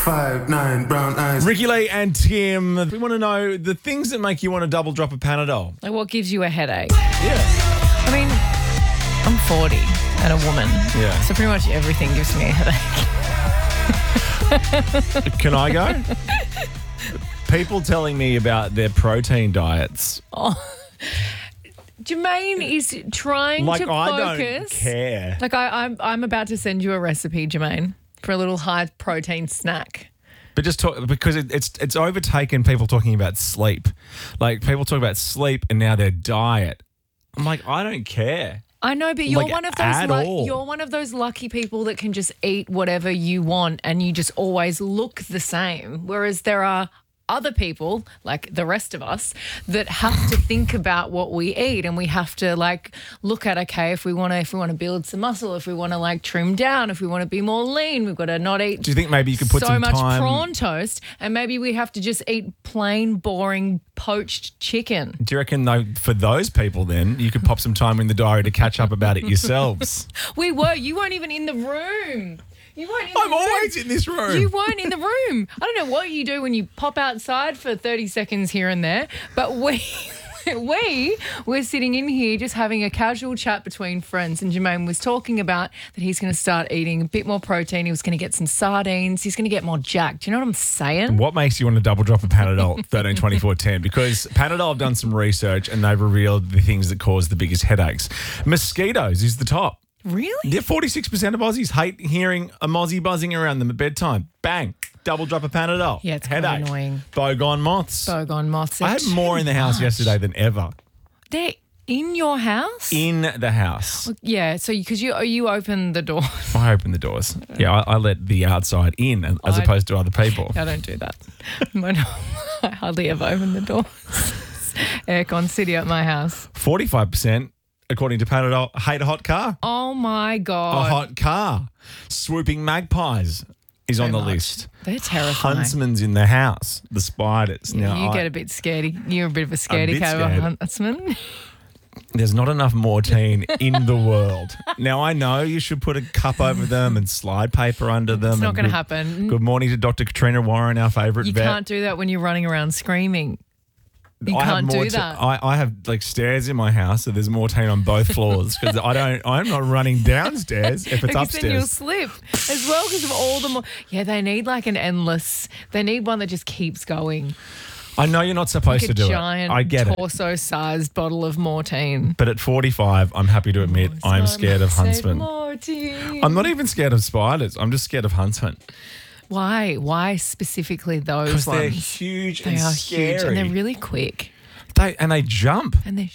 5'9", brown eyes. Ricky Lee and Tim, we want to know the things that make you want to double drop a Panadol. Like what gives you a headache? Yeah. I mean, I'm 40 and a woman. Yeah. So pretty much everything gives me a headache. Can I go? People telling me about their protein diets. Jermaine is trying Like, to I focus. don't care. Like I'm about to send you a recipe, Jermaine, for a little high protein snack. But just talk, because it's overtaken people talking about sleep. Like, people talk about sleep and now their diet. I'm like, I don't care. I know, but you're Like, one of at those all. you're one of those lucky people that can just eat whatever you want and you just always look the same. Whereas there are other people, like the rest of us, that have to think about what we eat, and we have to like look at, okay, if we want to build some muscle, if we want to like trim down, if we want to be more lean, we've got to not eat Do you think maybe you could put so some much time? prawn toast, and maybe we have to just eat plain, boring, poached chicken. Do you reckon, though, for those people then, you could pop some time in the diary to catch up about it yourselves? You weren't even in the room. You weren't in I'm the room. always in this room. You weren't in the room. I don't know what you do when you pop outside for 30 seconds here and there, but we were sitting in here just having a casual chat between friends, and Jermaine was talking about that he's going to start eating a bit more protein. He was going to get some sardines. He's going to get more jacked. Do you know what I'm saying? What makes you want to double drop a Panadol 13, 24, 10? Because Panadol have done some research and they've revealed the things that cause the biggest headaches. Mosquitoes is the top. Really? Yeah, 46% of Aussies hate hearing a mozzie buzzing around them at bedtime. Bang, double drop a Panadol. Yeah, it's quite headache. annoying. Bogone moths. Bogone moths. I had more in the house yesterday than ever. They're in your house? In the house. Yeah, so because you open the door. I open the doors. Yeah, I let the outside in as opposed to other people. I don't do that. I hardly ever open the door. Aircon city at my house. 45%, according to Panadol, hate a hot car. Oh my A God. hot car. Swooping magpies is on the much. list. They're terrifying. Huntsman's in the house. The spiders. Now, You get a bit scaredy. You're a bit of a scaredy bit cat of a scared. huntsman. There's not enough Mortein in the world. Now, I know you should put a cup over them and slide paper under them. It's not and going to good- happen. Good morning to Dr. Katrina Warren, our favourite You vet. can't do that when you're running around screaming. You I have can't do Mortein- that. I have like stairs in my house, so there's Mortein on both floors because I'm not running downstairs if it's Because then you'll upstairs. slip as well because of all the Yeah, they need like an endless. They need one that just keeps going. I know you're not supposed Like to do a it. giant I get it. torso-sized bottle of Mortein. But at 45, I'm happy to admit I'm scared of huntsmen. Mortein. I'm not even scared of spiders. I'm just scared of huntsmen. Why? Why specifically those Because ones? they're huge They and are scary. huge and they're really quick. They jump. And they're